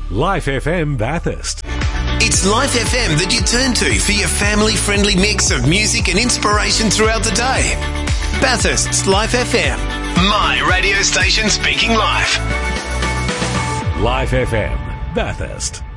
Life FM Bathurst. It's Life FM that you turn to for your family-friendly mix of music and inspiration throughout the day. Bathurst's Life FM. My radio station speaking life. Life FM Bathurst.